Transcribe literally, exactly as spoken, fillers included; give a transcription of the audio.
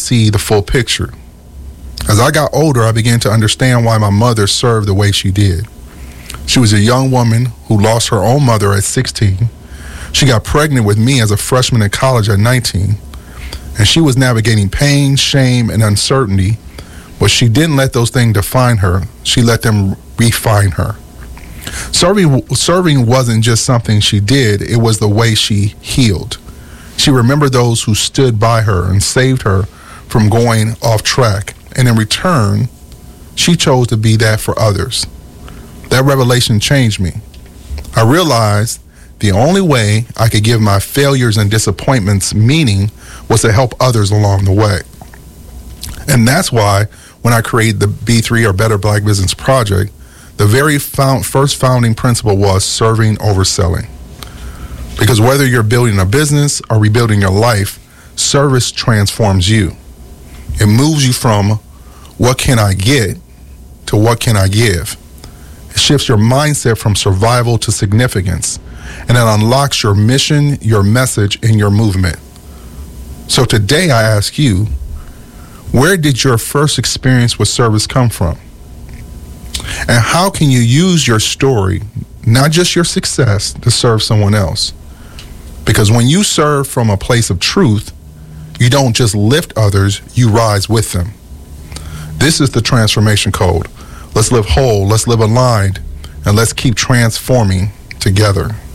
see the full picture. As I got older, I began to understand why my mother served the way she did. She was a young woman who lost her own mother at sixteen. She got pregnant with me as a freshman in college at nineteen. And she was navigating pain, shame, and uncertainty. But she didn't let those things define her. She let them refine her. Serving, serving wasn't just something she did. It was the way she healed. She remembered those who stood by her and saved her from going off track. And in return, she chose to be that for others. That revelation changed me. I realized the only way I could give my failures and disappointments meaning was to help others along the way. And that's why when I created the B three or Better Black Business Project, the very found, first founding principle was serving over selling. Because whether you're building a business or rebuilding your life, service transforms you. It moves you from what can I get to what can I give. It shifts your mindset from survival to significance, and it unlocks your mission, your message, and your movement. So today I ask you, where did your first experience with service come from? And how can you use your story, not just your success, to serve someone else? Because when you serve from a place of truth, you don't just lift others, you rise with them. This is the transformation code. Let's live whole, let's live aligned, and let's keep transforming together.